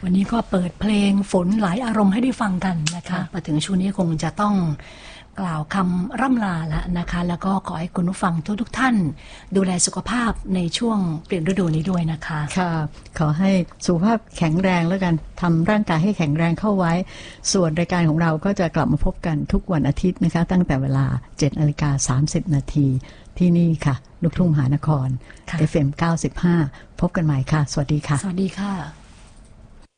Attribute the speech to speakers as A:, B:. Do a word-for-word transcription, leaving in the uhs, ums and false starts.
A: วันนี้ก็เปิดเพลงฝนหลายอารมณ์ให้ได้ฟังกันนะคะมาถึงช่วงนี้คงจะต้องกล่าวคำร่ำลาแล้วนะคะแล้วก็ขอให้คุณผู้ฟังทุกทุกท่านดูแลสุขภาพในช่วงเปลี่ยนฤดูนี้ด้วยนะคะ
B: ค่ะขอให้สุขภาพแข็งแรงแล้วกันทำร่างกายให้แข็งแรงเข้าไว้ส่วนรายการของเราก็จะกลับมาพบกันทุกวันอาทิตย์นะคะตั้งแต่เวลา เจ็ดนาฬิกาสามสิบนาทีที่นี่ค่ะลูกทุ่งมหานคร เอฟ เอ็ม เก้าสิบห้า พบกันใหม่ค่ะสวัสดีค่ะ
A: สวัสดีค่ะ